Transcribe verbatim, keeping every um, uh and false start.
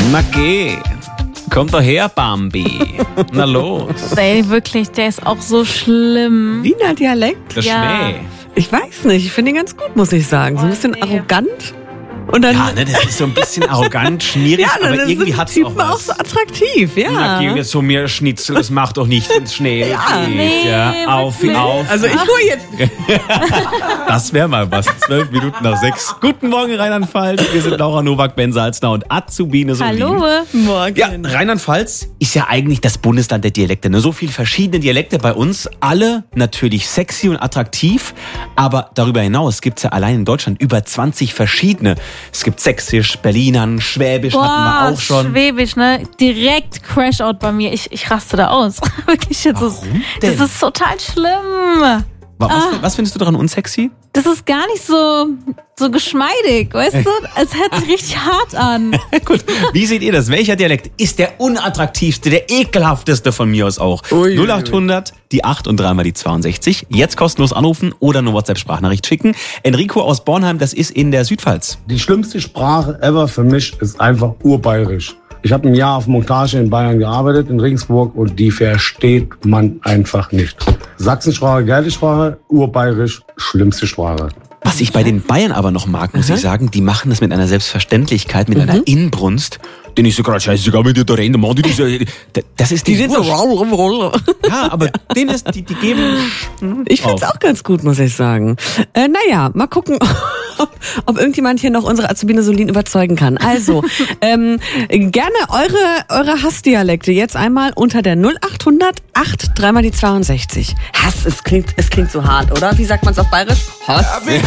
Na geh. Komm doch her, Bambi. Na los. Ey, wirklich, der ist auch so schlimm. Wiener Dialekt? Der Ja. Schmäh. Ich weiß nicht, ich finde ihn ganz gut, muss ich sagen. So ein bisschen nee. arrogant. Und dann, Ja, ne, das ist so ein bisschen arrogant, schmierig, ja, dann aber ist irgendwie der hat's Typ auch auch was. so attraktiv, ja. Na, geh jetzt so mir Schnitzel, das macht doch nicht, wenn's schnell Ja. geht. Nee, ja, auf, wirklich. auf. Also ich hole jetzt... Das wäre mal was. Zwölf Minuten nach sechs. Guten Morgen, Rheinland-Pfalz. Wir sind Laura Nowak, Ben Salzner und Azubine Solin. Hallo. Morgen. Ja, Rheinland-Pfalz ist ja eigentlich das Bundesland der Dialekte. Ne? So viele verschiedene Dialekte bei uns. Alle natürlich sexy und attraktiv. Aber darüber hinaus gibt's ja allein in Deutschland über zwanzig verschiedene. Es gibt Sächsisch, Berlinern, Schwäbisch hatten wir auch schon. Schwäbisch, ne? Direkt Crashout bei mir. Ich, ich raste da aus. Wirklich, jetzt ist, Warum denn? das ist total schlimm. Was, was findest du daran unsexy? Das ist gar nicht so, so geschmeidig, weißt du? Es hört sich richtig hart an. Gut, wie seht ihr das? Welcher Dialekt ist der unattraktivste, der ekelhafteste von mir aus auch? Ui, null acht hundert, die acht und dreimal die zweiundsechzig. Jetzt kostenlos anrufen oder eine WhatsApp-Sprachnachricht schicken. Enrico aus Bornheim, das ist in der Südpfalz. Die schlimmste Sprache ever für mich ist einfach urbayerisch. Ich habe ein Jahr auf Montage in Bayern gearbeitet, in Regensburg, und die versteht man einfach nicht. Sachsensprache, Gälischsprache, urbayerisch, schlimmste Sprache. Was ich bei den Bayern aber noch mag, muss ich sagen, die machen das mit einer Selbstverständlichkeit, mit einer Inbrunst. Den ich so gerade scheißegal mit dir da reden, Mann, die so, das ist die, Die sind so... Ja, aber denen ist, die, die geben. Ich find's auf. auch ganz gut, muss ich sagen. Äh, naja, mal gucken, ob, ob irgendjemand hier noch unsere Azubine Solin überzeugen kann. Also, ähm, gerne eure, eure Hassdialekte jetzt einmal unter der null acht hundert, acht, dreimal die zweiundsechzig. Hass, es klingt, es klingt so hart, oder? Wie sagt man's auf Bayerisch? Hass.